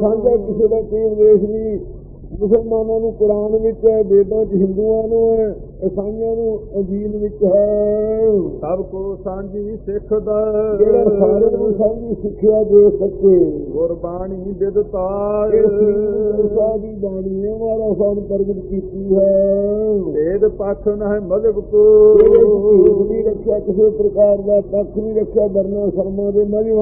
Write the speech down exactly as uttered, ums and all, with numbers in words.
ਸਾਂਝਾ, ਕਿਸੇ ਦਾ ਕੋਈ ਉਪਦੇਸ਼ ਨਹੀਂ। ਮੁਸਲਮਾਨਾਂ ਨੂੰ ਕੁਰਾਨ ਵਿੱਚ ਹੈ, ਵੇਦਾਂ ਚ ਹਿੰਦੂਆਂ ਨੂੰ ਹੈ, ਈਸਾਈਆਂ ਨੂੰ ਅੰਜੀਲ ਵਿੱਚ ਹੈ। ਸਭ ਕੋ ਸਾਂਝੀ ਸਿੱਖ ਦਾ ਜਿਹੜਾ ਸਾਰਿਆਂ ਨੂੰ ਸਾਂਝੀ ਸਿੱਖਿਆ ਦੇ ਸਕੇ। ਗੁਰਬਾਣੀ ਵਿਦਤਾਰ ਦੀ ਬਾਣੀ ਹੈ, ਮਹਾਰਾਜ ਸਾਹਿਬ ਪ੍ਰਗਟ ਕੀਤੀ ਹੈ। ਭੇਦ ਪੱਖ ਨਹਿ ਮਜ਼ਹਬ ਕੋ ਨਹੀਂ ਰੱਖਿਆ, ਕਿਸੇ ਪ੍ਰਕਾਰ ਦਾ ਪੱਖ ਨਹੀਂ ਰੱਖਿਆ, ਵਰਨਾ ਸ਼ਰਮਾਂ ਦੇ ਮਜ਼ਹਬ